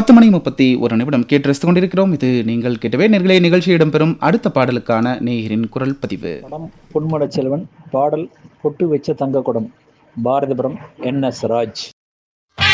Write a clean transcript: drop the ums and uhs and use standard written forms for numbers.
10:31 கேட்டு ரசித்துக் கொண்டிருக்கிறோம். இது நீங்கள் கேட்டவே நேயர்களே, நிகழ்ச்சி இடம்பெறும் அடுத்த பாடலுக்கான நேயரின் குரல் பதிவு. படம் பொன்மனச் செல்வன், பாடல் பொட்டு வச்ச தங்க குடம், பாரதிபுரம் NS ராஜ்.